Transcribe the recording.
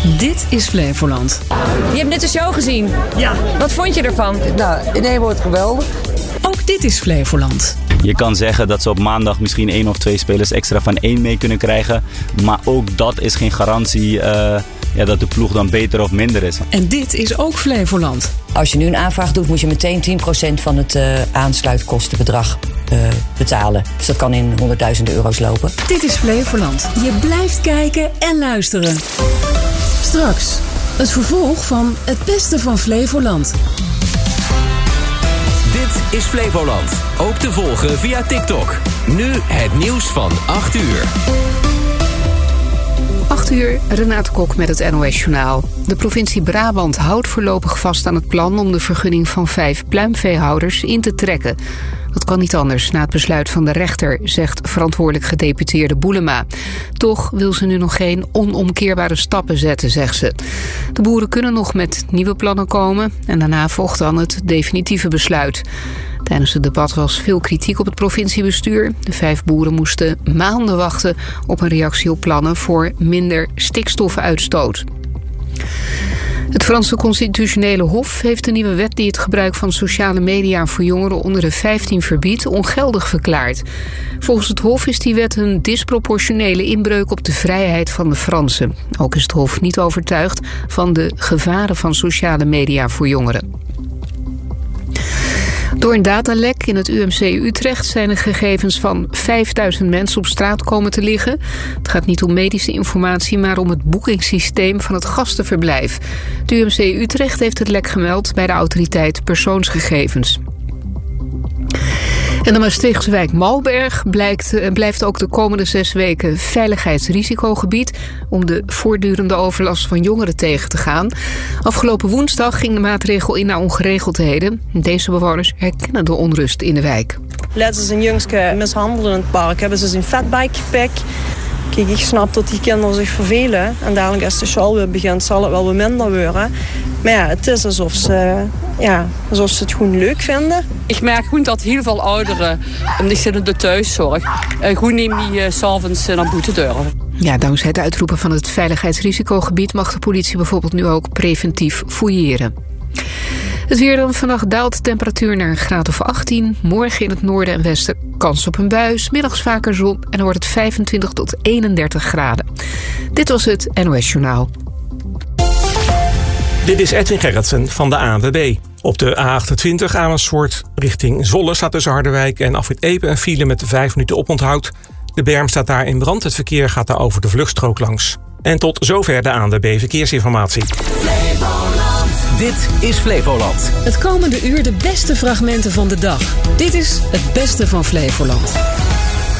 Dit is Flevoland. Je hebt net de show gezien. Ja. Wat vond je ervan? Nou, in één woord geweldig. Ook dit is Flevoland. Je kan zeggen dat ze op maandag misschien 1 of 2 spelers extra van 1 mee kunnen krijgen. Maar ook dat is geen garantie dat de ploeg dan beter of minder is. En dit is ook Flevoland. Als je nu een aanvraag doet, moet je meteen 10% van het aansluitkostenbedrag betalen. Dus dat kan in honderdduizenden euro's lopen. Dit is Flevoland. Je blijft kijken en luisteren. Straks het vervolg van Het Beste van Flevoland. Dit is Flevoland. Ook te volgen via TikTok. Nu het nieuws van 8 uur. 8 uur, Renate Kok met het NOS-journaal. De provincie Brabant houdt voorlopig vast aan het plan om de vergunning van 5 pluimveehouders in te trekken. Dat kan niet anders na het besluit van de rechter, zegt verantwoordelijk gedeputeerde Boelema. Toch wil ze nu nog geen onomkeerbare stappen zetten, zegt ze. De boeren kunnen nog met nieuwe plannen komen en daarna volgt dan het definitieve besluit. Tijdens het debat was veel kritiek op het provinciebestuur. De 5 boeren moesten maanden wachten op een reactie op plannen voor minder stikstofuitstoot. Het Franse Constitutionele Hof heeft een nieuwe wet die het gebruik van sociale media voor jongeren onder de 15 verbiedt ongeldig verklaard. Volgens het Hof is die wet een disproportionele inbreuk op de vrijheid van de Fransen. Ook is het Hof niet overtuigd van de gevaren van sociale media voor jongeren. Door een datalek in het UMC Utrecht zijn de gegevens van 5000 mensen op straat komen te liggen. Het gaat niet om medische informatie, maar om het boekingssysteem van het gastenverblijf. Het UMC Utrecht heeft het lek gemeld bij de autoriteit persoonsgegevens. En de Maastrichtse wijk Malberg blijft ook de komende 6 weken veiligheidsrisicogebied om de voortdurende overlast van jongeren tegen te gaan. Afgelopen woensdag ging de maatregel in naar ongeregeldheden. Deze bewoners herkennen de onrust in de wijk. Laten ze een jongske mishandelen in het park. Hebben ze zijn fatbike gepakt. Kijk, ik snap dat die kinderen zich vervelen. En dadelijk als de show weer begint zal het wel wat minder worden. Maar ja, het is alsof ze het gewoon leuk vinden. Ik merk gewoon dat heel veel ouderen, die zitten in de thuiszorg, gewoon niet meer 's avonds naar buiten durven. Ja, dankzij het uitroepen van het veiligheidsrisicogebied mag de politie bijvoorbeeld nu ook preventief fouilleren. Het weer dan. Vannacht daalt de temperatuur naar een graad of 18. Morgen in het noorden en westen kans op een bui. 's Middags vaker zon en dan wordt het 25 tot 31 graden. Dit was het NOS Journaal. Dit is Edwin Gerritsen van de ANWB. Op de A28 Amersfoort richting Zwolle staat tussen Harderwijk en Afrit Epe een file met 5 minuten oponthoud. De berm staat daar in brand. Het verkeer gaat daar over de vluchtstrook langs. En tot zover de ANWB Verkeersinformatie. Dit is Flevoland. Het komende uur de beste fragmenten van de dag. Dit is Het Beste van Flevoland.